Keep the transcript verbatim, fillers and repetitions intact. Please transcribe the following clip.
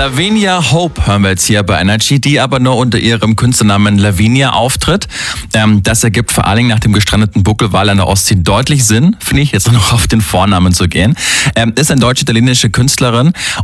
Lavinia Hope hören wir jetzt hier bei Energy, die aber nur unter ihrem Künstlernamen Lavinia auftritt. Ähm, das ergibt vor allen Dingen nach dem gestrandeten Buckelwal an der Ostsee deutlich Sinn, finde ich, jetzt noch auf den Vornamen zu gehen. Ähm, ist eine deutsch-italienische Künstlerin